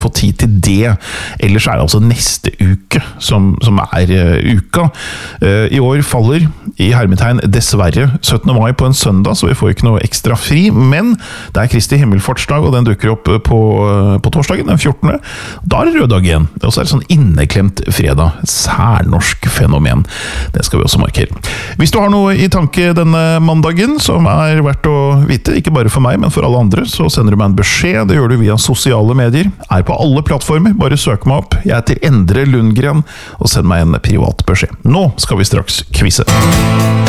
få tid til det. Ellers det altså neste uke som uka. I år faller i hermetegn dessverre 17. mai på en søndag, så vi får ikke noe ekstra fri, men det Kristi himmelfartsdag, og den dukker opp på torsdagen, den 14. Da det rød dag igjen. Og så det sånn inneklemt fredag. Særnorsk fenomen. Det skal vi også markere. Hvis du har noe i tanke denne mandagen som verdt å vite, ikke bare for meg, men for alle andre, så sender du meg en beskjed. Det gjør du via sosiale medier. På alle plattformer, bare søk meg opp. Jeg heter Endre Lundgren, og send meg en privat beskjed. Nå skal vi straks kvise.